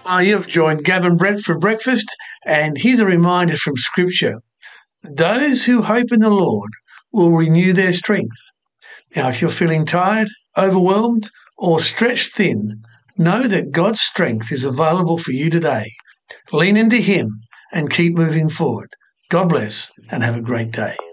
You've joined Gavin Brett for breakfast, and here's a reminder from Scripture. Those who hope in the Lord will renew their strength. Now, if you're feeling tired, overwhelmed, or stretched thin, know that God's strength is available for you today. Lean into Him and keep moving forward. God bless and have a great day.